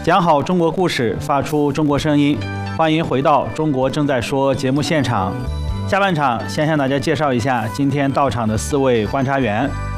讲好中国故事，发出中国声音。欢迎回到《中国正在说》节目现场。下半场先向大家介绍一下今天到场的4位观察员。